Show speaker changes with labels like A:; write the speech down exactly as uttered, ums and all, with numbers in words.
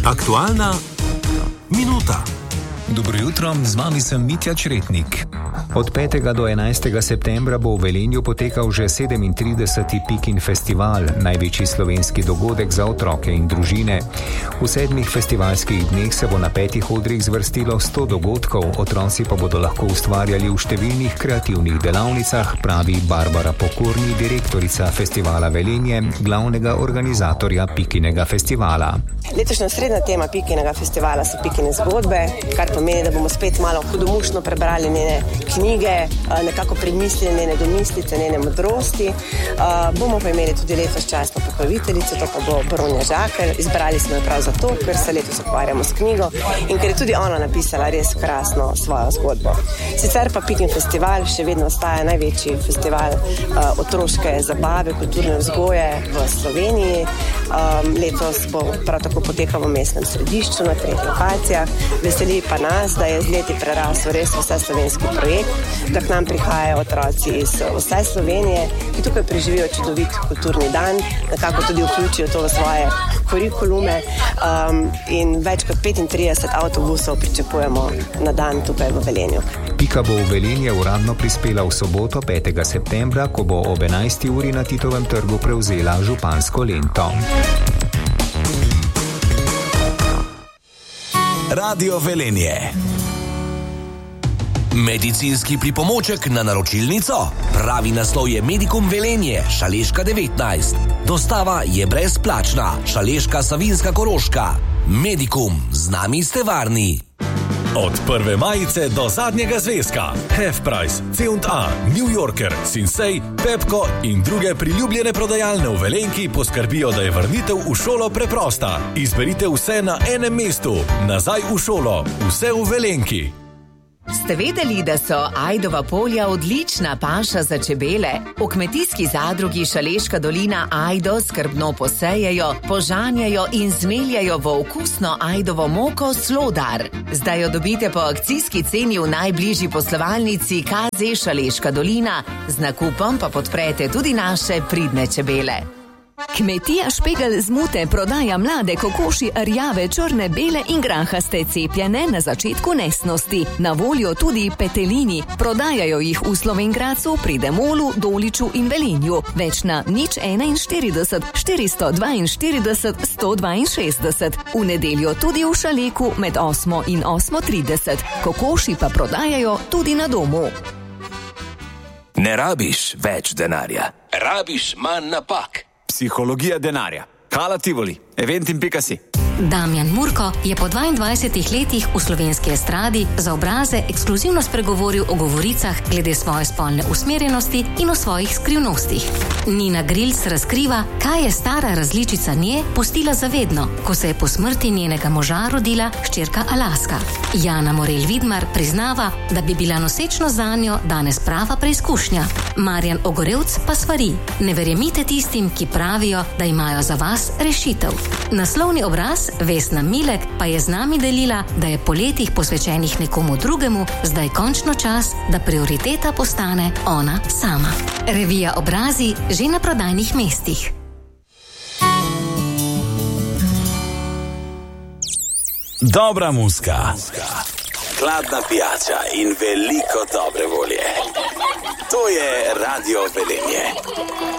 A: Aktualna minuta.
B: Dobro jutro, z vami sem Mitja Čretnik. Od petega do enajstega septembra bo v Velenju potekal že sedemintrideseti Pikin festival, največji slovenski dogodek za otroke in družine. V sedmih festivalskih dneh se bo na petih odrih zvrstilo sto dogodkov, otroci pa bodo lahko ustvarjali v številnih kreativnih delavnicah, pravi Barbara Pokorni, direktorica festivala Velenje, glavnega organizatorja Pikinega festivala.
C: Letošnja srednja tema Pikinega festivala so Pikine zgodbe, kar pomeni, da bomo spet malo hudomušno prebrali njene knjige, nekako premislili njene domislice, njene modrosti. Bomo pa imeli tudi letos častno pokroviteljico, to pa bo Bronja Žakelj. Izbrali smo jo prav zato, ker se letos ukvarjamo s knjigo in ker je tudi ona napisala res krasno svojo zgodbo. Sicer pa Pikin festival še vedno ostaja največji festival otroške zabave, kulturne vzgoje v Sloveniji. Letos bo prav tako potekal v mestnem središču na treh lokacijah. Veseli pa nas, da je z leti prerasel res vse slovenski projekt, da k nam prihajajo otroci iz vse Slovenije, ki tukaj preživijo čudovit kulturni dan, nekako tudi vključijo to v svoje kurikulume um, in več kot petintrideset avtobusov pričakujemo na dan tukaj v Velenju.
B: Pika bo v Velenje uradno prispela v soboto petega septembra, ko bo ob enajsti uri na Titovem trgu prevzela župansko lento.
A: Radio Velenje. Medicinski pripomoček na naročilnico? Pravi naslov je Medikum Velenje, Šaleška devetnajst. Dostava je brezplačna. Šaleška, Savinjska, Koroška. Medikum, z nami ste varni.
D: Od prve majice do zadnjega zvezka. Half-Price, C and A, New Yorker, Sinsei, Pepco in druge priljubljene prodajalne v Velenki poskrbijo, da je vrnitev v šolo preprosta. Izberite vse na enem mestu. Nazaj v šolo. Vse v Velenki.
E: Ste vedeli, da so ajdova polja odlična paša za čebele? V kmetijski zadrugi Šaleška dolina ajdo skrbno posejejo, požanjajo in zmeljajo v okusno ajdovo moko Slodar. Zdaj jo dobite po akcijski ceni v najbližji poslovalnici K Z Šaleška dolina. Z nakupom pa podprete tudi naše pridne čebele.
F: Kmetija Špegel z Mute prodaja mlade kokoši rjave, črne, bele in grahaste cepljene na začetku nesnosti. Na voljo tudi petelini. Prodajajo jih v Slovenjgradcu, pri Demolu, Doliču in Velenju. Več na nič enainštirideset štiristo dvainštirideset sto dvainšestdeset. V nedeljo tudi v Šaleku med osmo in osmo trideset. Kokoši pa prodajajo tudi na domu.
A: Ne rabiš več denarja. Rabiš manj napak.
G: Psihologija denarja. Hala Tivoli, eventim pika si.
H: Damjan Murko je po dvaindvajsetih letih v slovenski estradi za obraze ekskluzivno spregovoril o govoricah glede svoje spolne usmerjenosti in o svojih skrivnostih. Nina Grils razkriva, kaj je stara različica nje pustila zavedno, ko se je po smrti njenega moža rodila hčerka Alaska. Jana Morel Vidmar priznava, da bi bila nosečnost zanjo danes prava preizkušnja. Marjan Ogorevc pa svari: ne verjemite tistim, ki pravijo, da imajo za vas rešitev. Naslovni obraz Vesna Milek pa je z nami delila, da je po letih posvečenih nekomu drugemu zdaj končno čas, da prioriteta postane ona sama. Revija Obrazi že na prodajnih mestih.
D: Dobra muzika.
A: Hladna pijača in veliko dobre volje. To je Radio Velenje.